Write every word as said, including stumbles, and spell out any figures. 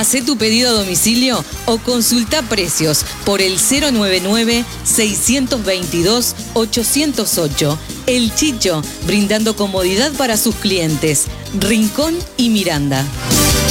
Hacé tu pedido a domicilio o consulta precios por el cero nueve nueve, seis dos dos, ocho cero ocho. El Chicho, brindando comodidad para sus clientes. Rincón y Miranda.